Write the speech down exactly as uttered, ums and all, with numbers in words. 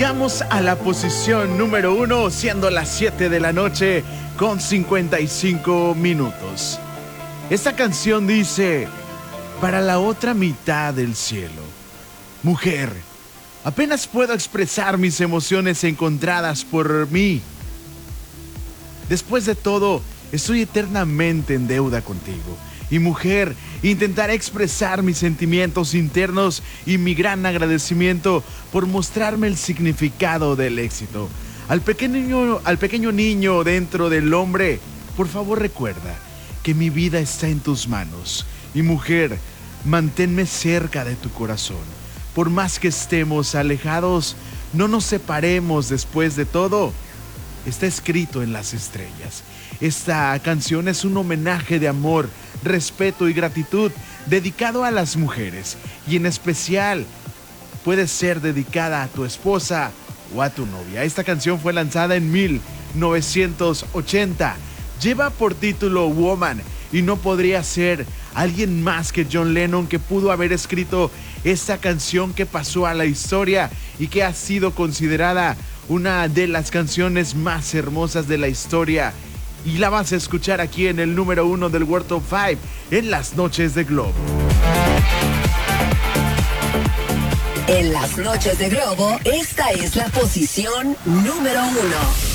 llegamos a la posición número uno, siendo las siete de la noche con cincuenta y cinco minutos. Esta canción dice: para la otra mitad del cielo. Mujer, apenas puedo expresar mis emociones encontradas por mí. Después de todo, estoy eternamente en deuda contigo. Y mujer, intentaré expresar mis sentimientos internos y mi gran agradecimiento por mostrarme el significado del éxito. Al pequeño, al pequeño niño dentro del hombre, por favor recuerda que mi vida está en tus manos. Y mujer, manténme cerca de tu corazón. Por más que estemos alejados, no nos separemos. Después de todo, está escrito en las estrellas. Esta canción es un homenaje de amor, respeto y gratitud dedicado a las mujeres, y en especial puede ser dedicada a tu esposa o a tu novia. Esta canción fue lanzada en mil novecientos ochenta. Lleva por título Woman, y no podría ser alguien más que John Lennon que pudo haber escrito esta canción que pasó a la historia y que ha sido considerada una de las canciones más hermosas de la historia. Y la vas a escuchar aquí en el número uno del World Top cinco en las noches de Globo. En las noches de Globo, esta es la posición número uno.